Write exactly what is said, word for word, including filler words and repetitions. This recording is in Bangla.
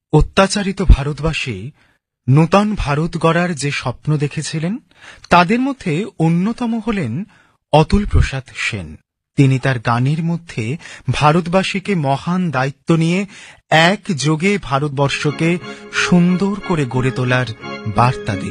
অত্যাচারিত ভারতবাসী নূতন ভারত গড়ার যে স্বপ্ন দেখেছিলেন তাদের মধ্যে অন্যতম হলেন অতুল প্রসাদ সেন। তিনি তার গানের মধ্যে ভারতবাসীকে মহান দায়িত্ব নিয়ে একযোগে ভারতবর্ষকে সুন্দর করে গড়ে তোলার বার্তা দিলেন।